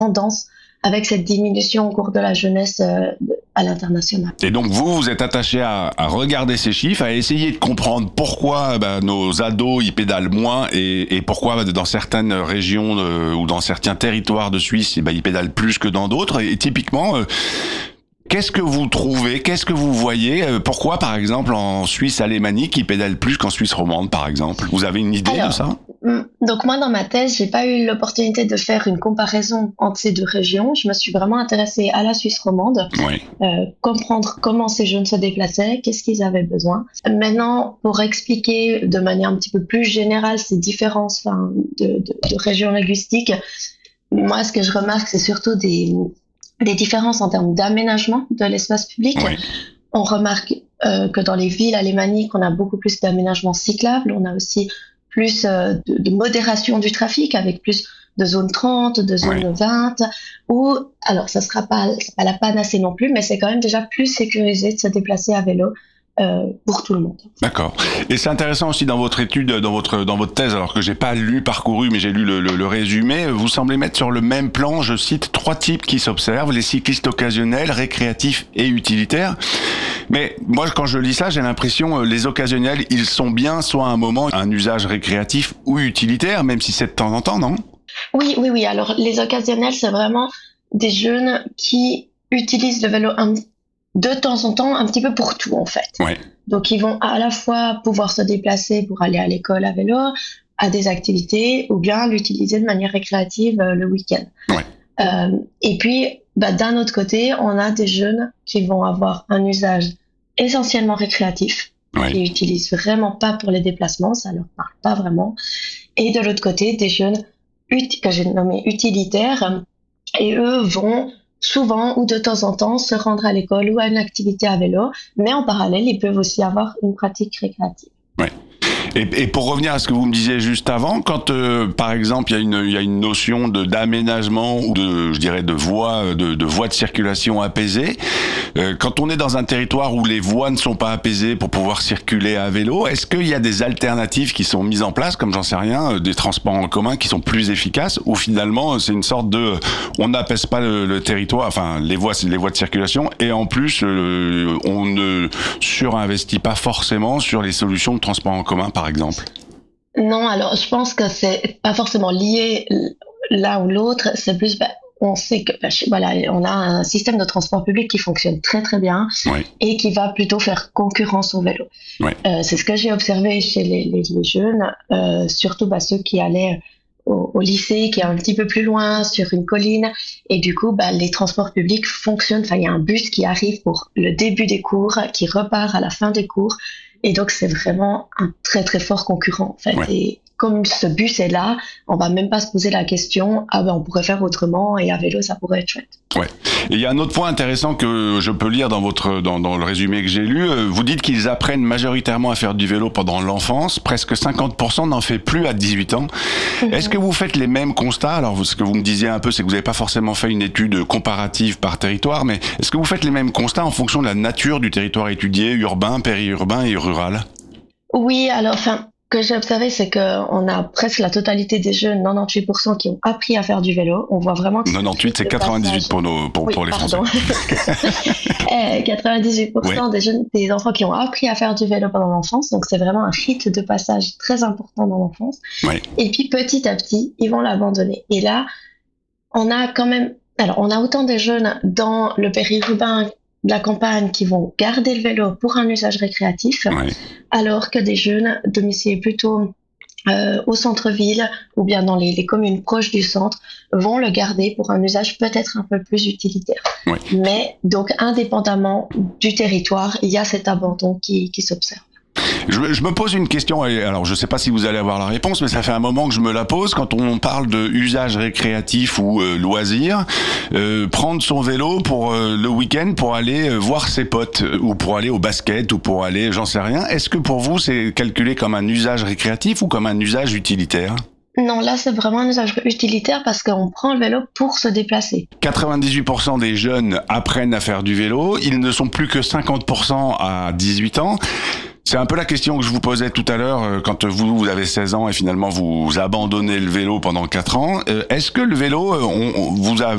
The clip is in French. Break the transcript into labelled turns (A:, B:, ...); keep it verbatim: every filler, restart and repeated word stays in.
A: tendance avec cette diminution au cours de la jeunesse euh, à l'international.
B: Et donc vous, vous êtes attaché à, à regarder ces chiffres, à essayer de comprendre pourquoi bah, nos ados ils pédalent moins et, et pourquoi bah, dans certaines régions euh, ou dans certains territoires de Suisse, bah, ils pédalent plus que dans d'autres. Et, et typiquement, euh, qu'est-ce que vous trouvez, qu'est-ce que vous voyez, euh, pourquoi par exemple en Suisse alémanique ils pédalent plus qu'en Suisse romande par exemple? Vous avez une idée Alors, de ça?
A: Donc moi dans ma thèse, j'ai pas eu l'opportunité de faire une comparaison entre ces deux régions. Je me suis vraiment intéressée à la Suisse romande,
B: oui.
A: euh, comprendre comment ces jeunes se déplaçaient, qu'est-ce qu'ils avaient besoin. Maintenant, pour expliquer de manière un petit peu plus générale ces différences enfin, de, de, de régions linguistiques, moi ce que je remarque c'est surtout des, des différences en termes d'aménagement de l'espace public.
B: Oui.
A: On remarque euh, que dans les villes alémaniques, on a beaucoup plus d'aménagements cyclables, on a aussi plus euh, de, de modération du trafic avec plus de zone trente, de zone
B: ouais.
A: vingt, ou alors ça sera pas, c'est pas la panacée non plus, mais c'est quand même déjà plus sécurisé de se déplacer à vélo euh, pour tout le monde.
B: D'accord. Et c'est intéressant aussi dans votre étude, dans votre dans votre thèse, alors que j'ai pas lu, parcouru, mais j'ai lu le, le, le résumé. Vous semblez mettre sur le même plan, je cite, trois types qui s'observent: les cyclistes occasionnels, récréatifs et utilitaires. Mais moi, quand je lis ça, j'ai l'impression les occasionnels, ils sont bien soit à un moment un usage récréatif ou utilitaire, même si c'est de temps en temps, non?
A: Oui, oui, oui. Alors les occasionnels, c'est vraiment des jeunes qui utilisent le vélo un de temps en temps, un petit peu pour tout, en fait.
B: Ouais.
A: Donc, ils vont à la fois pouvoir se déplacer pour aller à l'école à vélo, à des activités, ou bien l'utiliser de manière récréative euh, le week-end.
B: Ouais.
A: Euh, et puis, bah, d'un autre côté, on a des jeunes qui vont avoir un usage essentiellement récréatif,
B: ouais.
A: qui utilisent vraiment pas pour les déplacements, ça leur parle pas vraiment. Et de l'autre côté, des jeunes ut- que j'ai nommés utilitaires, et eux vont souvent ou de temps en temps se rendre à l'école ou à une activité à vélo, mais en parallèle, ils peuvent aussi avoir une pratique récréative.
B: Ouais. Et, et pour revenir à ce que vous me disiez juste avant, quand euh, par exemple il y a une il y a une notion de d'aménagement ou de je dirais de voie de, de voie de circulation apaisée, euh, quand on est dans un territoire où les voies ne sont pas apaisées pour pouvoir circuler à vélo, est-ce qu'il y a des alternatives qui sont mises en place, comme j'en sais rien, euh, des transports en commun qui sont plus efficaces, ou finalement c'est une sorte de on n'apaise pas le, le territoire, enfin les voies les voies de circulation, et en plus euh, on ne surinvestit pas forcément sur les solutions de transport en commun par exemple?
A: Non, alors je pense que c'est pas forcément lié l'un ou l'autre, c'est plus bah, on sait que bah, voilà, on a un système de transport public qui fonctionne très très bien
B: oui.
A: et qui va plutôt faire concurrence au vélo.
B: Oui.
A: Euh, c'est ce que j'ai observé chez les, les, les jeunes, euh, surtout bah, ceux qui allaient au, au lycée, qui est un petit peu plus loin sur une colline, et du coup bah, les transports publics fonctionnent. Enfin, il y a un bus qui arrive pour le début des cours, qui repart à la fin des cours. Et donc, c'est vraiment un très, très fort concurrent, en fait.
B: Ouais.
A: Et comme ce bus est là, on va même pas se poser la question, ah ben, on pourrait faire autrement et à vélo, ça pourrait être chouette.
B: Ouais. Et il y a un autre point intéressant que je peux lire dans votre, dans, dans le résumé que j'ai lu. Vous dites qu'ils apprennent majoritairement à faire du vélo pendant l'enfance. Presque cinquante pour cent n'en fait plus à dix-huit ans. Mm-hmm. Est-ce que vous faites les mêmes constats? Alors, ce que vous me disiez un peu, c'est que vous n'avez pas forcément fait une étude comparative par territoire, mais est-ce que vous faites les mêmes constats en fonction de la nature du territoire étudié, urbain, périurbain et rural?
A: Oui, alors, enfin, ce que j'ai observé, c'est qu'on a presque la totalité des jeunes, quatre-vingt-dix-huit pour cent, qui ont appris à faire du vélo. On voit vraiment que
B: quatre-vingt-dix-huit, c'est quatre-vingt-dix-huit pour, nos, pour,
A: oui,
B: pour les
A: pardon.
B: Français.
A: eh, quatre-vingt-dix-huit pour cent
B: oui.
A: des jeunes, des enfants qui ont appris à faire du vélo pendant l'enfance. Donc, c'est vraiment un rite de passage très important dans l'enfance.
B: Oui.
A: Et puis, petit à petit, ils vont l'abandonner. Et là, on a quand même, alors, on a autant de jeunes dans le périurbain, de la campagne, qui vont garder le vélo pour un usage récréatif,
B: Ouais.
A: alors que des jeunes domiciliés plutôt euh, au centre-ville ou bien dans les, les communes proches du centre vont le garder pour un usage peut-être un peu plus utilitaire.
B: Ouais.
A: Mais donc, indépendamment du territoire, il y a cet abandon qui, qui s'observe.
B: Je, je me pose une question, alors je ne sais pas si vous allez avoir la réponse, mais ça fait un moment que je me la pose. Quand on parle de usage récréatif ou euh, loisir, euh, prendre son vélo pour euh, le week-end pour aller euh, voir ses potes, euh, ou pour aller au basket, ou pour aller, j'en sais rien. Est-ce que pour vous c'est calculé comme un usage récréatif ou comme un usage utilitaire ?
A: Non, là, c'est vraiment un usage utilitaire parce qu'on prend le vélo pour se déplacer.
B: quatre-vingt-dix-huit pour cent des jeunes apprennent à faire du vélo. Ils ne sont plus que cinquante pour cent à dix-huit ans. C'est un peu la question que je vous posais tout à l'heure, quand vous, vous avez seize ans et finalement vous abandonnez le vélo pendant quatre ans. Est-ce que le vélo, on, on, vous avez